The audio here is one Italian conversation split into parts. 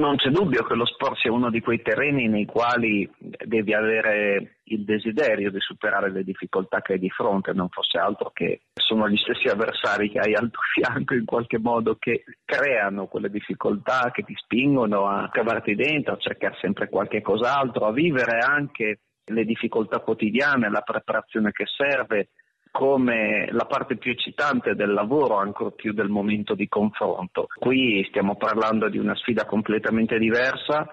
Non c'è dubbio che lo sport sia uno di quei terreni nei quali devi avere il desiderio di superare le difficoltà che hai di fronte, non fosse altro che sono gli stessi avversari che hai al tuo fianco in qualche modo che creano quelle difficoltà, che ti spingono a cavarti dentro, a cercare sempre qualche cos'altro, a vivere anche le difficoltà quotidiane, la preparazione che serve come la parte più eccitante del lavoro, ancor più del momento di confronto. Qui stiamo parlando di una sfida completamente diversa,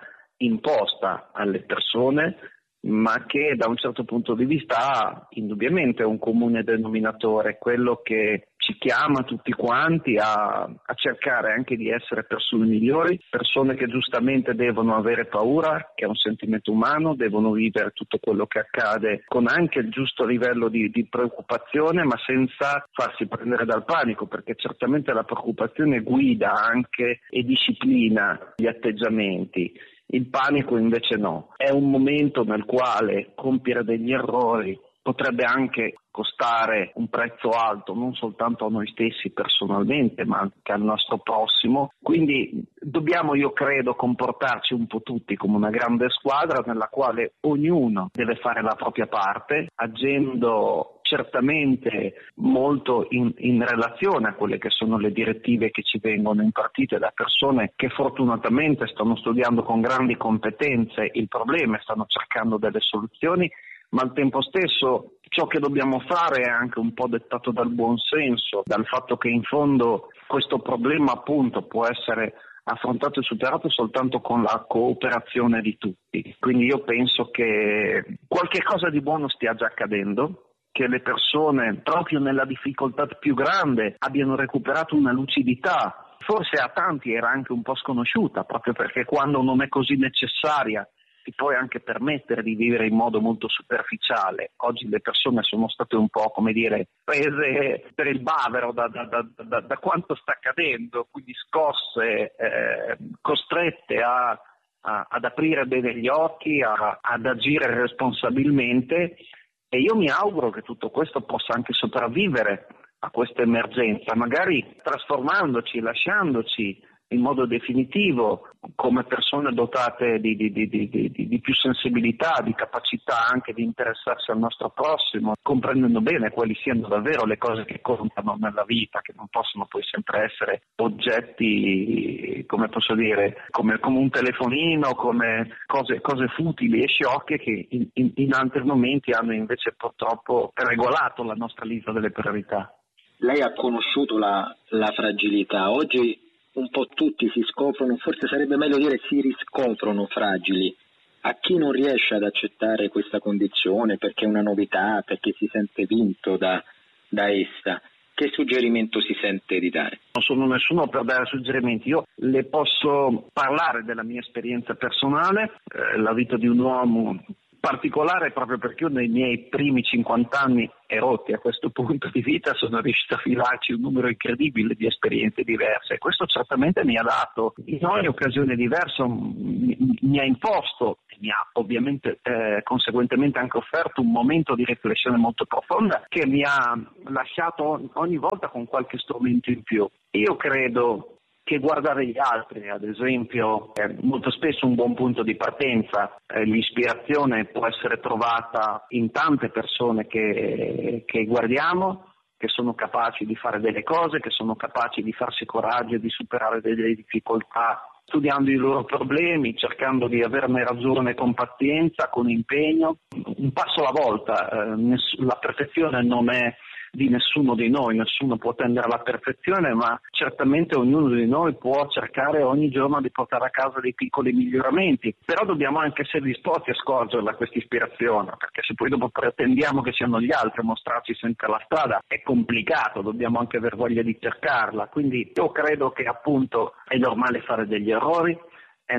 imposta alle persone, ma che da un certo punto di vista ha indubbiamente un comune denominatore, quello che ci chiama tutti quanti a cercare anche di essere persone migliori, persone che giustamente devono avere paura, che è un sentimento umano, devono vivere tutto quello che accade con anche il giusto livello di preoccupazione, ma senza farsi prendere dal panico, perché certamente la preoccupazione guida anche e disciplina gli atteggiamenti. Il panico invece no, è un momento nel quale compiere degli errori potrebbe anche costare un prezzo alto, non soltanto a noi stessi personalmente, ma anche al nostro prossimo. Quindi dobbiamo, io credo, comportarci un po' tutti come una grande squadra nella quale ognuno deve fare la propria parte, agendo certamente molto in relazione a quelle che sono le direttive che ci vengono impartite da persone che fortunatamente stanno studiando con grandi competenze il problema e stanno cercando delle soluzioni, ma al tempo stesso ciò che dobbiamo fare è anche un po' dettato dal buon senso, dal fatto che in fondo questo problema appunto può essere affrontato e superato soltanto con la cooperazione di tutti. Quindi io penso che qualche cosa di buono stia già accadendo, che le persone proprio nella difficoltà più grande abbiano recuperato una lucidità, forse a tanti era anche un po' sconosciuta, proprio perché quando non è così necessaria ti puoi anche permettere di vivere in modo molto superficiale. Oggi le persone sono state un po', come dire, prese per il bavero da quanto sta accadendo, quindi scosse, costrette ad aprire bene gli occhi, ad agire responsabilmente, e io mi auguro che tutto questo possa anche sopravvivere a questa emergenza, magari trasformandoci, lasciandoci in modo definitivo come persone dotate di più sensibilità, di capacità anche di interessarsi al nostro prossimo, comprendendo bene quali siano davvero le cose che contano nella vita, che non possono poi sempre essere oggetti, come posso dire, come un telefonino, come cose futili e sciocche che in altri momenti hanno invece purtroppo regolato la nostra lista delle priorità. Lei ha conosciuto la fragilità. Oggi un po' tutti si scoprono, forse sarebbe meglio dire si riscoprono fragili. A chi non riesce ad accettare questa condizione perché è una novità, perché si sente vinto da essa, che suggerimento si sente di dare? Non sono nessuno per dare suggerimenti, io le posso parlare della mia esperienza personale, la vita di un uomo particolare proprio perché io nei miei primi 50 anni erotti a questo punto di vita sono riuscito a filarci un numero incredibile di esperienze diverse e questo certamente mi ha dato in ogni occasione diversa, mi ha imposto e mi ha ovviamente conseguentemente anche offerto un momento di riflessione molto profonda che mi ha lasciato ogni volta con qualche strumento in più. Io credo che guardare gli altri, ad esempio, è molto spesso un buon punto di partenza. L'ispirazione può essere trovata in tante persone che guardiamo, che sono capaci di fare delle cose, che sono capaci di farsi coraggio e di superare delle difficoltà, studiando i loro problemi, cercando di averne ragione con pazienza, con impegno, un passo alla volta. La perfezione non è di nessuno di noi, nessuno può tendere alla perfezione, ma certamente ognuno di noi può cercare ogni giorno di portare a casa dei piccoli miglioramenti, però dobbiamo anche essere disposti a scorgerla questa ispirazione, perché se poi dopo pretendiamo che siano gli altri a mostrarci sempre la strada è complicato, dobbiamo anche aver voglia di cercarla, quindi io credo che appunto è normale fare degli errori, è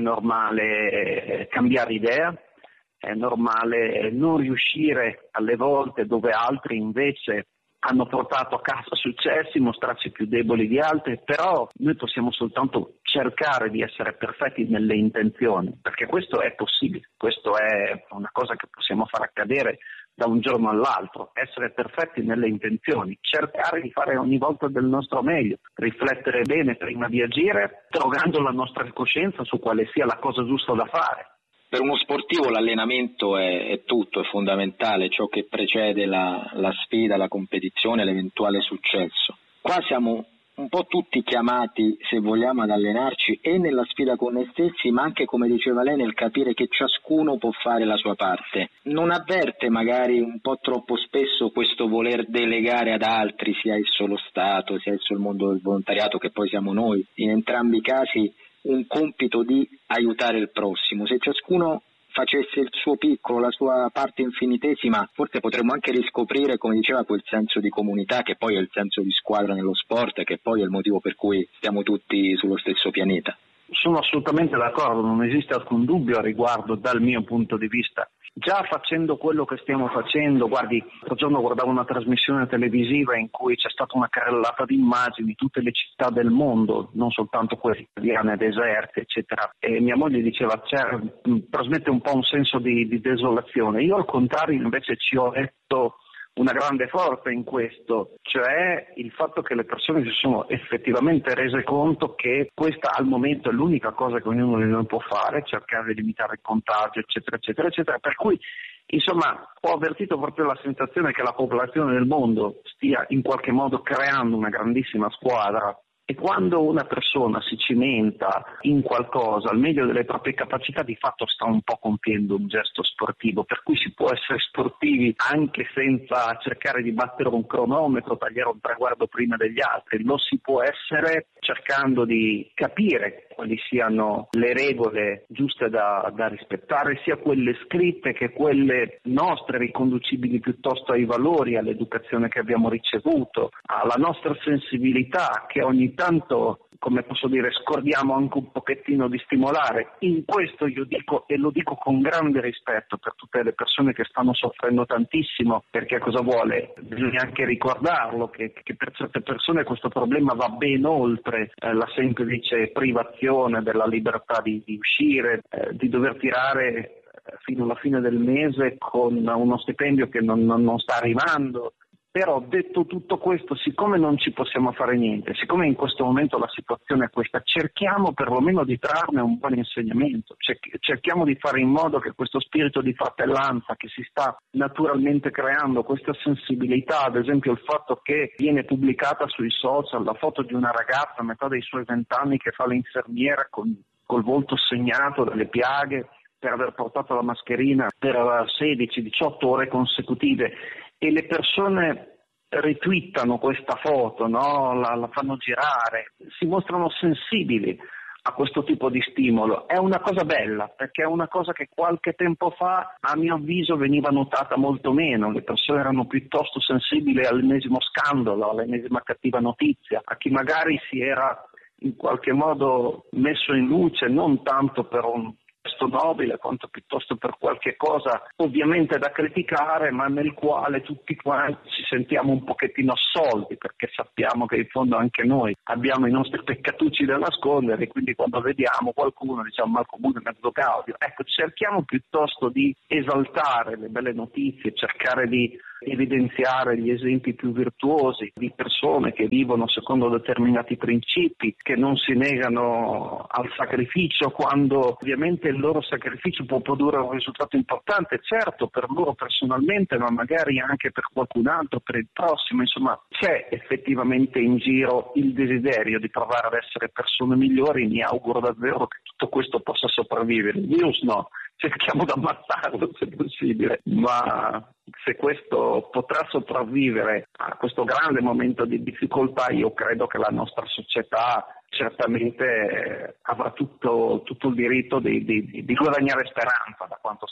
normale cambiare idea, è normale non riuscire alle volte dove altri invece hanno portato a casa successi, mostrarsi più deboli di altri, però noi possiamo soltanto cercare di essere perfetti nelle intenzioni, perché questo è possibile, questo è una cosa che possiamo far accadere da un giorno all'altro, essere perfetti nelle intenzioni, cercare di fare ogni volta del nostro meglio, riflettere bene prima di agire, drogando la nostra coscienza su quale sia la cosa giusta da fare. Per uno sportivo l'allenamento è tutto, è fondamentale, ciò che precede la sfida, la competizione, l'eventuale successo. Qua siamo un po' tutti chiamati, se vogliamo, ad allenarci e nella sfida con noi stessi, ma anche, come diceva lei, nel capire che ciascuno può fare la sua parte. Non avverte magari un po' troppo spesso questo voler delegare ad altri, sia esso lo Stato, sia esso il mondo del volontariato, che poi siamo noi, in entrambi i casi un compito di aiutare il prossimo. Se ciascuno facesse il suo piccolo, la sua parte infinitesima, forse potremmo anche riscoprire, come diceva, quel senso di comunità che poi è il senso di squadra nello sport e che poi è il motivo per cui stiamo tutti sullo stesso pianeta. Sono assolutamente d'accordo, non esiste alcun dubbio a riguardo dal mio punto di vista. Già facendo quello che stiamo facendo, guardi, l'altro giorno guardavo una trasmissione televisiva in cui c'è stata una carrellata di immagini di tutte le città del mondo, non soltanto quelle italiane, deserte, eccetera, e mia moglie diceva, trasmette un po' un senso di desolazione. Io al contrario invece ci ho letto una grande forza in questo, cioè il fatto che le persone si sono effettivamente rese conto che questa al momento è l'unica cosa che ognuno di noi può fare, cercare di limitare il contagio, eccetera, eccetera, eccetera, per cui insomma ho avvertito proprio la sensazione che la popolazione del mondo stia in qualche modo creando una grandissima squadra. E quando una persona si cimenta in qualcosa al meglio delle proprie capacità, di fatto sta un po' compiendo un gesto sportivo, per cui si può essere sportivi anche senza cercare di battere un cronometro, tagliare un traguardo prima degli altri. Lo si può essere cercando di capire quali siano le regole giuste da rispettare, sia quelle scritte che quelle nostre, riconducibili piuttosto ai valori, all'educazione che abbiamo ricevuto, alla nostra sensibilità che ogni tanto, come posso dire, scordiamo anche un pochettino di stimolare. In questo io dico, e lo dico con grande rispetto per tutte le persone che stanno soffrendo tantissimo, perché cosa vuole? Bisogna anche ricordarlo che per certe persone questo problema va ben oltre la semplice privazione della libertà di uscire, di dover tirare fino alla fine del mese con uno stipendio che non sta arrivando. Però detto tutto questo, siccome non ci possiamo fare niente, siccome in questo momento la situazione è questa, cerchiamo perlomeno di trarne un buon insegnamento, cerchiamo di fare in modo che questo spirito di fratellanza che si sta naturalmente creando, questa sensibilità, ad esempio il fatto che viene pubblicata sui social la foto di una ragazza a metà dei suoi 20 anni che fa l'infermiera col volto segnato dalle piaghe per aver portato la mascherina per 16-18 ore consecutive, e le persone retweetano questa foto, no? La fanno girare, si mostrano sensibili a questo tipo di stimolo. È una cosa bella, perché è una cosa che qualche tempo fa, a mio avviso, veniva notata molto meno. Le persone erano piuttosto sensibili all'ennesimo scandalo, all'ennesima cattiva notizia, a chi magari si era in qualche modo messo in luce, non tanto per un gesto nobile quanto piuttosto per qualche cosa ovviamente da criticare, ma nel quale tutti quanti ci sentiamo un pochettino assolti, perché sappiamo che in fondo anche noi abbiamo i nostri peccatucci da nascondere, e quindi quando vediamo qualcuno diciamo mal comune mezzo gaudio. Ecco, cerchiamo piuttosto di esaltare le belle notizie, cercare di evidenziare gli esempi più virtuosi di persone che vivono secondo determinati principi, che non si negano al sacrificio quando ovviamente il loro sacrificio può produrre un risultato importante, certo per loro personalmente, ma magari anche per qualcun altro, per il prossimo. Insomma, c'è effettivamente in giro il desiderio di provare ad essere persone migliori. Mi auguro davvero che tutto questo possa sopravvivere. Il virus no, cerchiamo di ammazzarlo se possibile, ma se questo potrà sopravvivere a questo grande momento di difficoltà, io credo che la nostra società certamente avrà tutto il diritto di guadagnare speranza da quanto